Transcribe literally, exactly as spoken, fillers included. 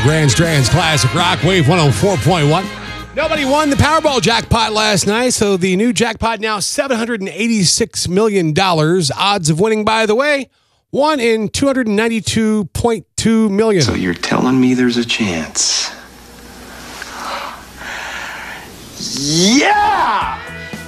Grand Strands Classic Rock, Wave one oh four point one. Nobody won the Powerball jackpot last night, so the new jackpot now seven hundred eighty-six million dollars. Odds of winning, by the way, one in two hundred ninety-two point two million. So you're telling me there's a chance? Yeah!